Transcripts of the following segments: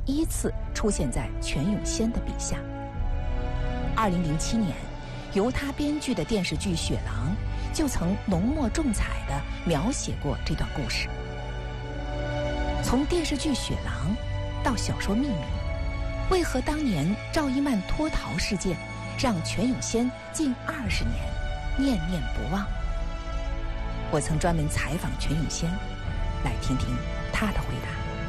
一次出现在全永先的笔下。2007年，由他编剧的电视剧《雪狼》就曾浓墨重彩地描写过这段故事。从电视剧《雪狼》到小说《秘密》，为何当年赵一曼脱逃事件让全永先近20年念念不忘？我曾专门采访全永先，来听听他的回答。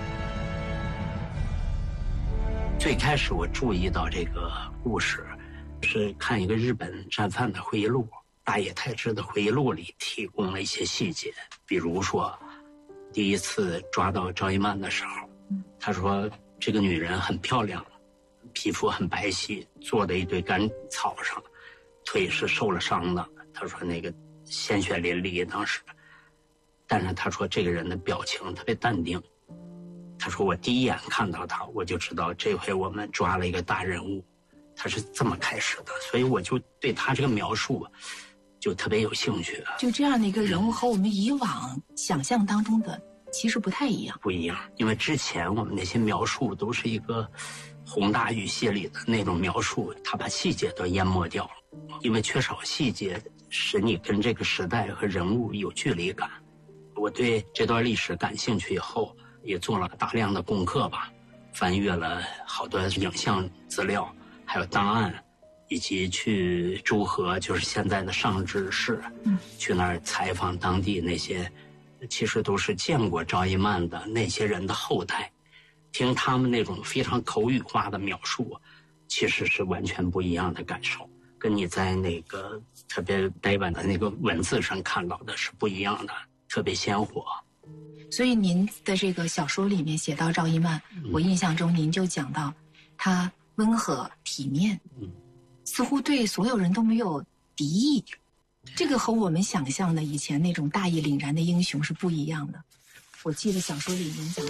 最开始我注意到这个故事，是看一个日本战犯的回忆录，大野太志的回忆录里提供了一些细节，比如说第一次抓到赵一曼的时候，他说这个女人很漂亮，皮肤很白皙，坐在一堆干草上，腿是受了伤的，他说那个鲜血淋漓当时，但是他说这个人的表情特别淡定，他说我第一眼看到他我就知道这回我们抓了一个大人物，他是这么开始的，所以我就对他这个描述就特别有兴趣。 就这样的一个人物和我们以往想象当中的其实不太一样。 不一样，因为之前我们那些描述都是一个宏大语系里的那种描述，他把细节都淹没掉了，因为缺少细节使你跟这个时代和人物有距离感。我对这段历史感兴趣以后，也做了大量的功课吧，翻阅了好多影像资料，还有档案，以及去诸河，就是现在的上志市，去那儿采访当地那些其实都是见过赵一曼的那些人的后代，听他们那种非常口语化的描述，其实是完全不一样的感受，跟你在那个特别呆板的那个文字上看到的是不一样的，特别鲜活。 所以您的这个小说里面写到赵一曼，我印象中您就讲到她温和体面，似乎对所有人都没有敌意，这个和我们想象的以前那种大义凛然的英雄是不一样的。我记得小说里面讲到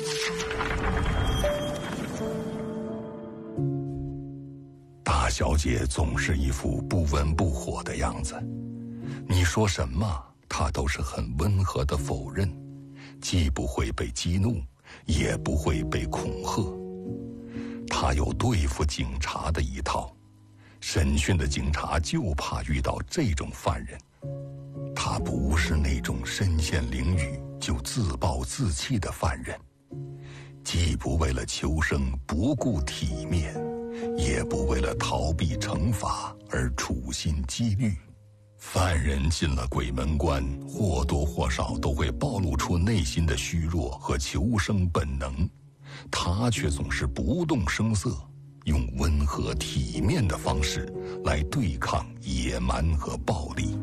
大小姐总是一副不温不火的样子，你说什么她都是很温和的否认，既不会被激怒，也不会被恐吓。她有对付警察的一套，审讯的警察就怕遇到这种犯人。他不是那种身陷囹圄就自暴自弃的犯人，既不为了求生不顾体面，也不为了逃避惩罚而处心积虑。犯人进了鬼门关，或多或少都会暴露出内心的虚弱和求生本能，他却总是不动声色，用温和体面的方式来对抗野蛮和暴力。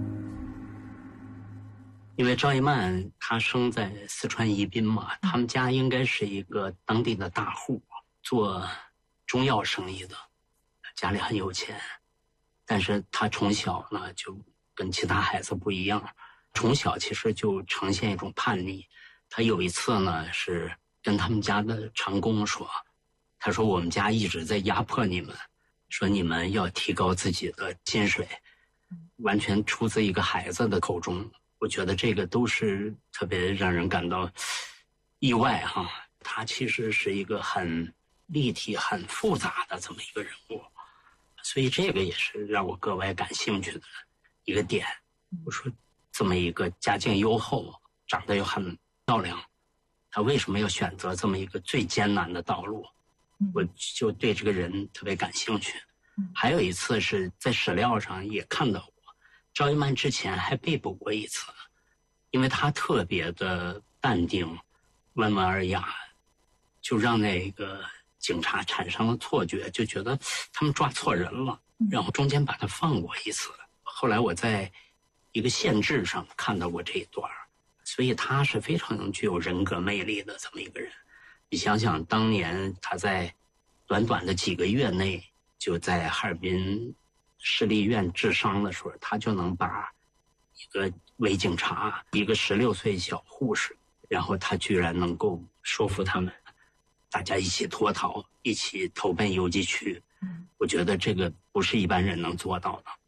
因为赵一曼她生在四川宜宾嘛，他们家应该是一个当地的大户，做中药生意的，家里很有钱，但是她从小呢就跟其他孩子不一样，从小其实就呈现一种叛逆。她有一次呢是跟他们家的长工说，他说我们家一直在压迫你们，说你们要提高自己的薪水，完全出自一个孩子的口中。我觉得这个都是特别让人感到意外哈。他其实是一个很立体很复杂的这么一个人物，所以这个也是让我格外感兴趣的一个点。我说这么一个家境优厚，长得又很漂亮，他为什么要选择这么一个最艰难的道路？我就对这个人特别感兴趣。还有一次是在史料上也看到过，赵一曼之前还被捕过一次，因为他特别的淡定温文尔雅，就让那个警察产生了错觉，就觉得他们抓错人了，然后中间把他放过一次。后来我在一个县志上看到过这一段，所以他是非常具有人格魅力的这么一个人。你想想当年他在短短的几个月内就在哈尔滨市立医院治伤的时候，他就能把一个伪警察，一个16岁小护士，然后他居然能够说服他们大家一起脱逃，一起投奔游击区。我觉得这个不是一般人能做到的。